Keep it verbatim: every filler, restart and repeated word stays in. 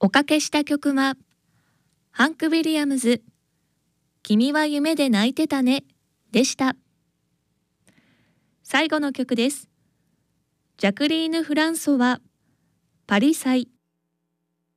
おかけした曲は、ハンク・ウィリアムズ、君は夢で泣いてたね、でした。最後の曲です。ジャクリーヌ・フランソワ、パリサイ。